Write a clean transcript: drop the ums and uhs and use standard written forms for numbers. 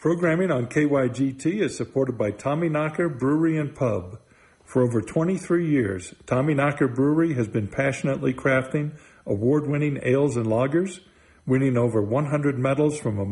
Programming on KYGT is supported by Tommy Knocker Brewery and Pub. For over 23 years, Tommy Knocker Brewery has been passionately crafting award-winning ales and lagers, winning over 100 medals from